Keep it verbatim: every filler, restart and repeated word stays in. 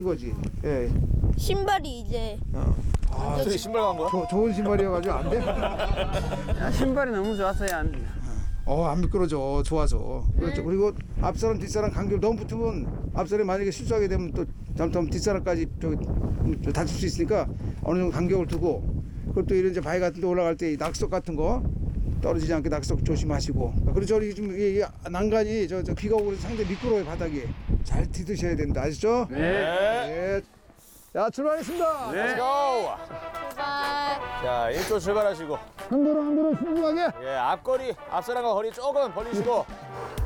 이거지. 예. 신발이 이제 어. 아, 저기 신발 간 거야? 조, 좋은 신발이어가지고 안 돼? 야, 신발이 너무 좋았어요. 안, 어, 안 미끄러져. 좋아서. 그렇죠. 그리고 앞사람 뒷사람 간격 너무 붙으면 앞사람이 만약에 실수하게 되면 또 잘못하면 뒷사람까지 저기 저 다칠 수 있으니까 어느 정도 간격을 두고 그리고 또 이런 이제 바위 같은 데 올라갈 때 이 낙석 같은 거 떨어지지 않게 낙석 조심하시고 그리고 저기 지금 이, 이 난간이 저, 저 비가 오고 상당히 미끄러워요 바닥이 잘 디드셔야 됩니다 아시죠? 네. 네. 자 출발하겠습니다. Let's go. 출발. 자, 일 조 출발하시고. 한 걸음 한 걸음 신중하게. 예, 앞거리, 앞사람과 거리 조금 벌리시고.